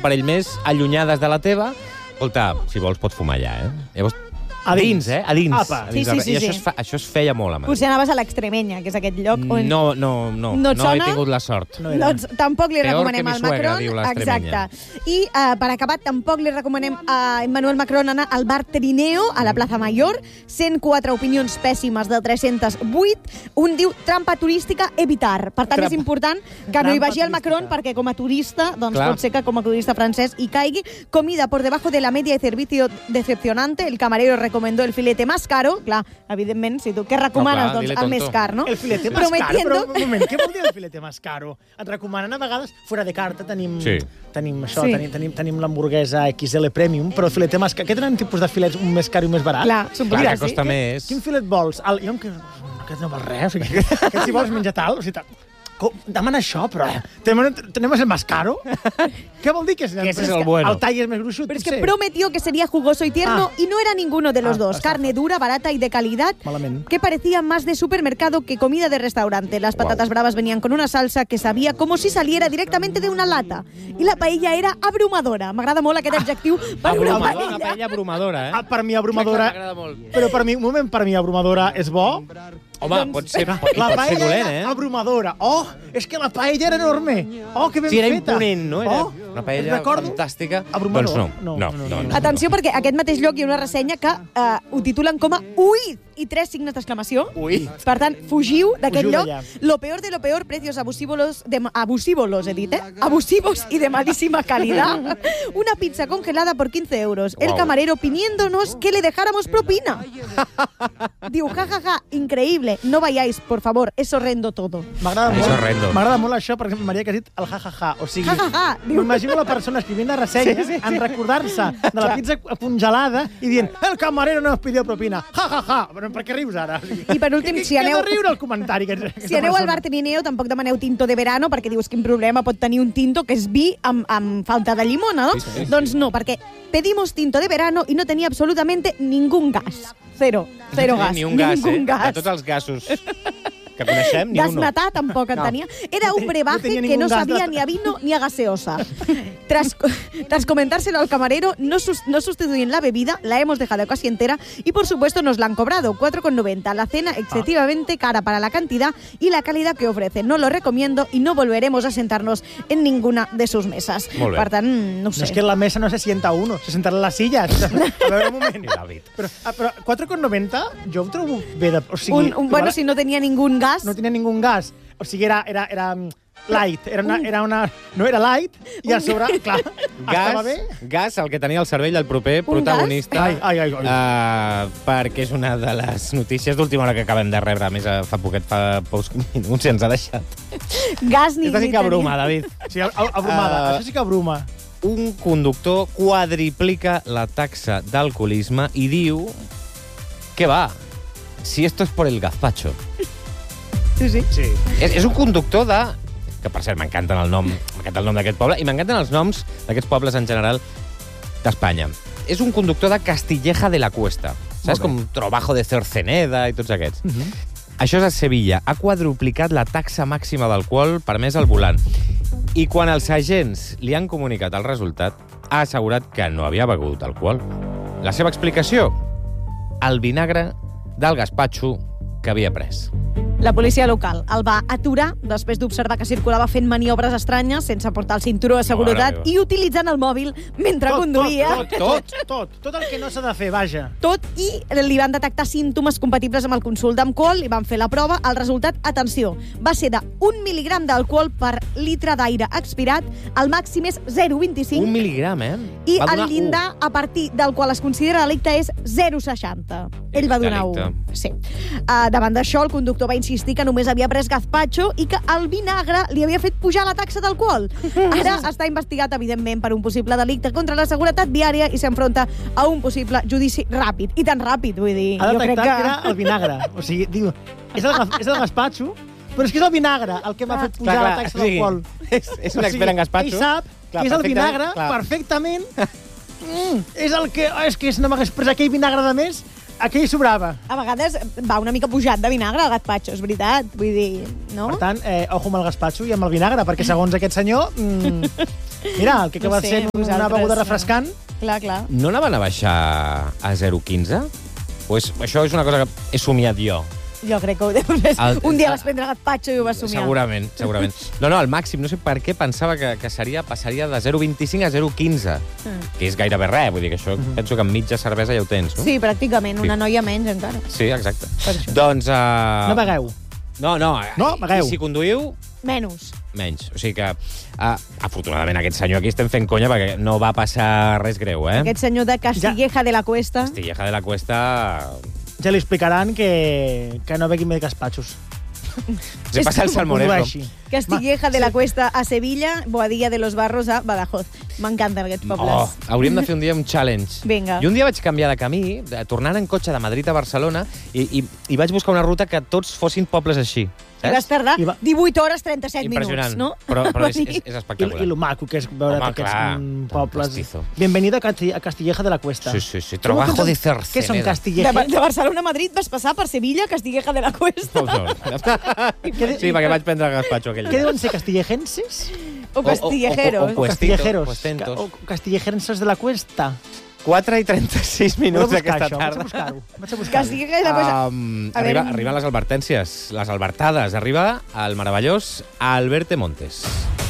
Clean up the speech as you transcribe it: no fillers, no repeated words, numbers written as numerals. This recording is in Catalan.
un parell més allunyades de la teva, escolta, si vols pots fumar allà, Llavors, a dins. A dins. Sí. I això es feia molt a Madrid. Potser anaves a l'Extremenya, que és aquest lloc on... No he tingut la sort. Doncs tampoc li recomanem al Macron. Diu l'Extremenya. I per acabar, tampoc li recomanem a Emmanuel Macron anar al bar Trineo, a la Plaza Mayor. 104 opinions pèssimes de 308. Un diu trampa turística evitar. Per tant, és important que no hi vagi el Macron, perquè com a turista, doncs pot ser que com a turista francès hi caigui. Comida por debajo de la media y servicio decepcionante. El camarero recomendó el filete más caro. Clar, evidentment, si tu què recomanes, doncs el més car, no? El filete más caro? Però un moment, què vol dir el filete más caro? Et recomanen a vegades, fora de carta, tenim això, tenim l'hamburguesa XL Premium, però el filete más car... Què tenen tipus de filets, un més car i un més barat? Clar, que costa més. Quin filet vols? Jo aquest no val res, aquest si vols menjar tal, o sigui, demana això, però tenemos el más caro. ¿Qué vol dir que es el bueno? El tall és més gruixut. Pero es que prometió que sería jugoso y tierno y no era ninguno de los dos. Carne dura, barata y de calidad, que parecía más de supermercado que comida de restaurante. Las patatas bravas venían con una salsa que sabía como si saliera directamente de una lata. Y la paella era abrumadora. M'agrada molt aquest adjectiu per una paella. Una paella abrumadora, Per mi abrumadora... Però per mi, un moment, per mi abrumadora és bo. Home, pot ser La paella dolent, era abrumadora. Oh, és que la paella era enorme. Oh, que ben feta. Sí, era imponent, no? Era una paella fantàstica. Abrumador. Doncs no. Atenció, perquè a aquest mateix lloc hi ha una ressenya que ho titulen com a Ui! I 3 signes d'exclamació. Ui! Per tant, fugiu d'aquest lloc. Lo peor de lo peor, precios abusivos, he dit, abusivos y de malísima calidad. Una pizza congelada por 15 euros. El camarero pidiéndonos que le dejáramos propina. Diu, jajaja, increíble. No vayáis, por favor, es horrendo todo. M'agrada molt això, perquè Maria, que has dit el jajaja. O sigui, m'imagino la persona escrivint la ressenya en recordar-se de la pizza congelada i dient, el camarero no nos pidió propina. Jajaja. Per què rius ara? I per últim, si aneu... Què de riure el comentari? Si aneu al bar Trineo, tampoc demaneu tinto de verano, perquè dius quin problema pot tenir un tinto que és vi amb falta de llimona, no? Sí. Doncs no, perquè pedimos tinto de verano i no tenia absolutamente ningún gas. Cero gas. Ni un gas, gas. De tots els gasos que coneixem, ni gas uno. Metà tampoc en tenia. Era un brebaje que no sabía ni a vino ni a gaseosa. Tras comentárselo al camarero, no sustituyen la bebida, la hemos dejado casi entera y por supuesto nos la han cobrado, 4,90. La cena excesivamente cara para la cantidad y la calidad que ofrece. No lo recomiendo y no volveremos a sentarnos en ninguna de sus mesas. Molt bé. Per tant, no ho sé. No és que en la mesa no se sienta uno, se sentarà en les silles. A veure, un moment. Però 4,90 jo ho trobo bé. O sigui, bueno, si no tenia ningún gas. No tenia ningú gas. O sigui, era light. No era light i a sobre, clar, estava bé. Gas, el que tenia al cervell el proper protagonista. Ai. Perquè és una de les notícies d'última hora que acabem de rebre. A més, fa pocs minuts i ens ha deixat. Gas ni Aquesta sí que abruma, David. Sí, abrumada. Això sí que abruma. Un conductor quadriplica la taxa d'alcoholisme i diu que va, si esto es por el gazpacho. Sí. És un conductor de... Que, per cert, m'encanta el nom d'aquest poble i m'encanten els noms d'aquests pobles en general d'Espanya. És un conductor de Castilleja de la Cuesta. Saps? Com Trabajo de Cerceneda i tots aquests. Això és a Sevilla. Ha quadruplicat la taxa màxima d'alcohol permès al volant. I quan els agents li han comunicat el resultat, ha assegurat que no havia begut alcohol. La seva explicació? El vinagre del gaspatxo que havia pres. La policia local el va aturar després d'observar que circulava fent maniobres estranyes sense portar el cinturó de seguretat i utilitzant el mòbil mentre conduïa. Tot el que no s'ha de fer, vaja. Tot, i li van detectar símptomes compatibles amb el consum d'alcohol i van fer la prova. El resultat, atenció, va ser de 1 mil·ligram d'alcohol per litre d'aire expirat. El màxim és 0,25. 1 mil·ligram, I el llindar a partir del qual es considera delicte és 0,60. Ell va donar 1. Sí. Davant d'això, el conductor va insistir que només havia pres gazpacho i que el vinagre li havia fet pujar la taxa d'alcohol. Ara està investigat, evidentment, per un possible delicte contra la seguretat viària i s'enfronta a un possible judici ràpid. I tan ràpid, vull dir. Ha detectat que era el vinagre. O sigui, diu, és el gazpacho, però és que és el vinagre el que m'ha fet pujar la taxa d'alcohol. És un expert en gazpacho. Ell sap que és el vinagre perfectament. És que si no m'hagués pres aquell vinagre de més, aquell sobrava. A vegades va una mica pujat de vinagre el gazpacho, és veritat. Vull dir, no? Per tant, ojo amb el gazpacho i amb el vinagre, perquè segons aquest senyor Mira, el que acaba No sé, sent una vosaltres, beguda refrescant. Clar. No anaven a baixar a 0,15? O això és una cosa que he somiat jo? Jo crec que ho deus un dia vas prendre gazpacho i ho vas somiar. Segurament. No, al màxim, no sé per què pensava que passaria de 0,25 a 0,15, que és gairebé res, vull dir que això penso que amb mitja cervesa ja ho tens, no? Sí, pràcticament, una noia menys encara. Sí, exacte. Per això. Doncs... No begueu. No, begueu. I si conduïu, Menys. menys. O sigui que, afortunadament, aquest senyor aquí estem fent conya perquè no va passar res greu, eh? Aquest senyor de Castilleja de la Cuesta. Castilleja de la Cuesta... Ja li explicaran que no begui més gazpachos. Se passa el salmorejo. Castilleja de la Cuesta a Sevilla, Boadilla de los Barros a Badajoz. M'encanten aquests pobles. Hauríem de fer un dia un challenge. Vinga. I un dia vaig canviar de camí, tornant en cotxe de Madrid a Barcelona, i vaig buscar una ruta que tots fossin pobles així. I vas tardar 18 hores 37 Impressionant. minuts, no? Però és espectacular. I lo maco que és veure aquests pobles. Pastizo. Bienvenido a Castilleja de la Cuesta. Sí. Trabajo de Cerceneda. Què són Castilleja? De Barcelona a Madrid vas passar per Sevilla, Castilleja de la Cuesta. Sí, perquè vaig prendre el gazpacho aquell Què deuen ser, castillejenses? O castillejeros. O Castillejeros. puestos. O castillejenses de la Cuesta. 4 i 36 minuts aquesta tarda. Vaig a buscar-ho. Castilleja de la Cuesta. Arriben les advertències, les albertades. Arriba el meravellós Alberto Montes.